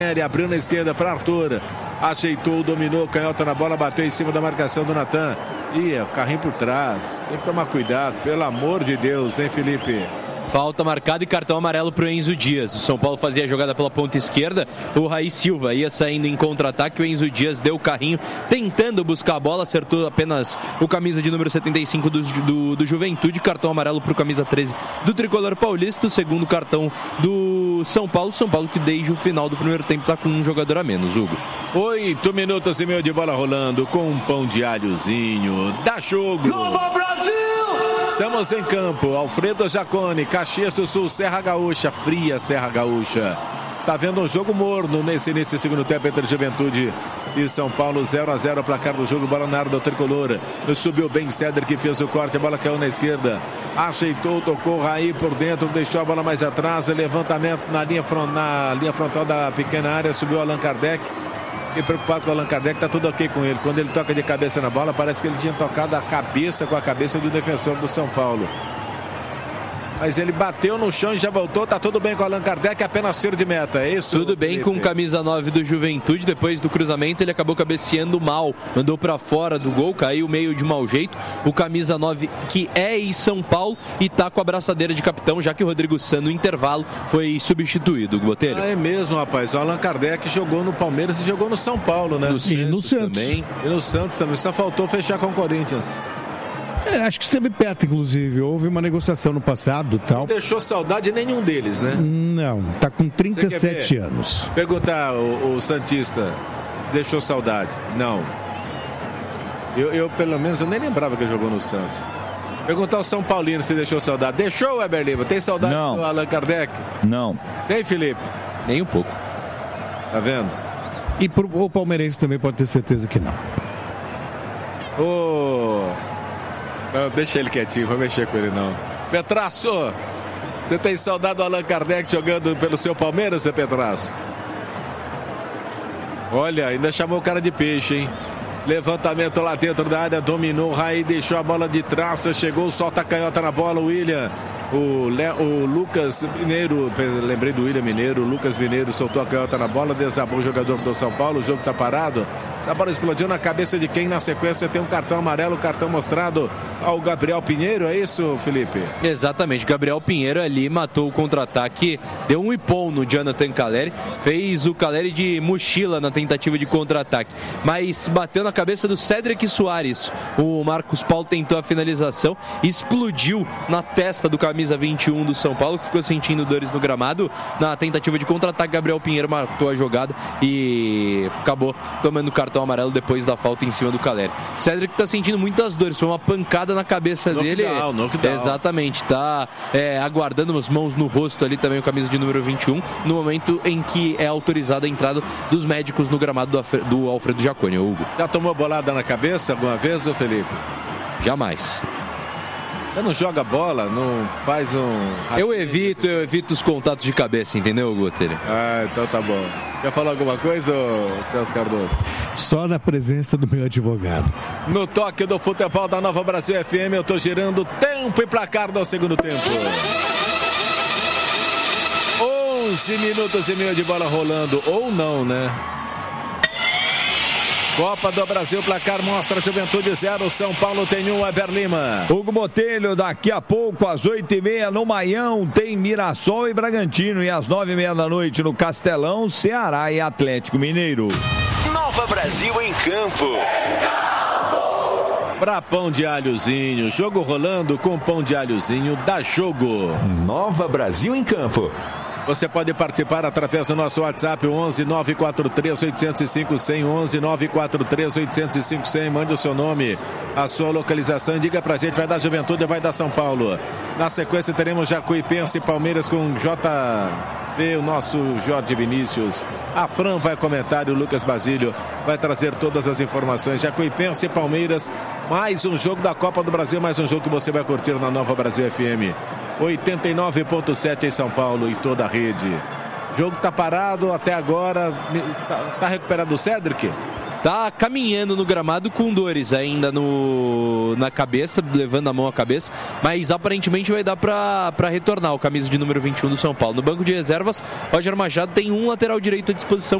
Ele abriu na esquerda para Arthur. Ajeitou, dominou, canhota na bola, bateu em cima da marcação do Natan. Ih, o carrinho por trás. Tem que tomar cuidado, pelo amor de Deus, hein, Felipe? Falta marcada e cartão amarelo para o Enzo Dias. O São Paulo fazia a jogada pela ponta esquerda. O Raí Silva ia saindo em contra-ataque. O Enzo Dias deu o carrinho tentando buscar a bola. Acertou apenas o camisa de número 75 do Juventude. Cartão amarelo para o camisa 13 do Tricolor Paulista. O segundo cartão do São Paulo. São Paulo que desde o final do primeiro tempo está com um jogador a menos, Hugo. 8 minutos e meio de bola rolando com um pão de alhozinho. Dá jogo! Nova Brasil! Estamos em campo, Alfredo Jaconi, Caxias do Sul, Serra Gaúcha, fria Serra Gaúcha. Está vendo um jogo morno nesse início do segundo tempo entre Juventude e São Paulo, 0-0 placar do jogo, bola na área do Tricolor. Subiu bem Cedric, que fez o corte, a bola caiu na esquerda. Ajeitou, tocou Raí por dentro, deixou a bola mais atrás, levantamento na linha frontal da pequena área, subiu Allan Kardec. Fiquei preocupado com o Allan Kardec, tá tudo ok com ele. Quando ele toca de cabeça na bola, parece que ele tinha tocado a cabeça com a cabeça do defensor do São Paulo. Mas ele bateu no chão e já voltou, tá tudo bem com o Allan Kardec, apenas tiro de meta, é isso? Tudo bem com camisa 9 do Juventude, depois do cruzamento ele acabou cabeceando mal, mandou pra fora do gol, caiu meio de mau jeito, o camisa 9 que é em São Paulo e tá com a braçadeira de capitão, já que o Rodrigo Sá no intervalo foi substituído, Botelho. É mesmo, rapaz, o Allan Kardec jogou no Palmeiras e jogou no São Paulo, né? E no Santos também. E no Santos também, só faltou fechar com o Corinthians. Acho que esteve perto, inclusive. Houve uma negociação no passado e tal. Não deixou saudade nenhum deles, né? Não, tá com 37 anos. Perguntar o Santista se deixou saudade. Não. Eu pelo menos, eu nem lembrava que ele jogou no Santos. Perguntar ao São Paulino se deixou saudade. Deixou, Weber Lima? Tem saudade do Allan Kardec? Não. Tem, Felipe? Nem um pouco. Tá vendo? E o palmeirense também pode ter certeza que não. Não, deixa ele quietinho, vou mexer com ele não. Petraço, você tem saudade do Allan Kardec jogando pelo seu Palmeiras, Zé Petraço? Olha, ainda chamou o cara de peixe, hein? Levantamento lá dentro da área, dominou, Raí deixou a bola de traça, chegou, solta a canhota na bola, o William. O Lucas Mineiro, lembrei do William Mineiro, o Lucas Mineiro soltou a canhota na bola, desabou o jogador do São Paulo, o jogo tá parado. Essa bola explodiu na cabeça de quem? Na sequência tem um cartão amarelo, cartão mostrado ao Gabriel Pinheiro, é isso, Felipe? Exatamente, Gabriel Pinheiro ali matou o contra-ataque, deu um ipom no Jonathan Caleri, fez o Caleri de mochila na tentativa de contra-ataque, mas bateu na cabeça do Cedric Soares. O Marcos Paulo tentou a finalização, explodiu na testa do camisa 21 do São Paulo, que ficou sentindo dores no gramado. Na tentativa de contra-ataque, Gabriel Pinheiro matou a jogada e acabou tomando cartão amarelo depois da falta em cima do Caleri. Cedric tá sentindo muitas dores, foi uma pancada na cabeça dele. Knockdown. Exatamente, tá aguardando as mãos no rosto ali também o camisa de número 21, no momento em que é autorizada a entrada dos médicos no gramado do Alfredo Jaconi, Hugo. Já tomou bolada na cabeça alguma vez, ô Felipe? Jamais. Você não joga bola, não faz um... Eu evito os contatos de cabeça, entendeu, Guter? Ah, então tá bom. Você quer falar alguma coisa, Celso Cardoso? Só na presença do meu advogado. No toque do futebol da Nova Brasil FM, eu tô girando tempo e placar do segundo tempo. 11 minutos e meio de bola rolando, ou não, né? Copa do Brasil, placar mostra Juventude 0, São Paulo tem 1, Weber Lima. Hugo Botelho, daqui a pouco às 8h30 no Maião tem Mirassol e Bragantino, e às 9h30 da noite no Castelão, Ceará e Atlético Mineiro. Nova Brasil em campo. Pra pão de alhozinho, jogo rolando com pão de alhozinho, dá jogo. Nova Brasil em campo. Você pode participar através do nosso WhatsApp 11 943 805 100, 11 943 805 100. Mande o seu nome, a sua localização e diga pra gente, vai dar Juventude ou vai dar São Paulo. Na sequência teremos Jacuipense e Palmeiras com JV, o nosso Jorge Vinícius. A Fran vai comentar e o Lucas Basílio vai trazer todas as informações. Jacuipense e Palmeiras, mais um jogo da Copa do Brasil, mais um jogo que você vai curtir na Nova Brasil FM. 89.7 em São Paulo e toda a rede. O jogo tá parado até agora. Tá recuperado o Cedric? tá caminhando no gramado com dores ainda na cabeça, levando a mão à cabeça, mas aparentemente vai dar para retornar o camisa de número 21 do São Paulo. No banco de reservas, Roger Machado tem um lateral direito à disposição,